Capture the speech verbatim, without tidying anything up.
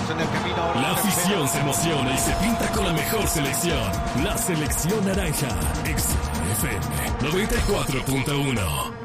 Estamos en el camino ahora. La afición se emociona y se pinta con la mejor selección. La selección naranja. X F M noventa y cuatro punto uno.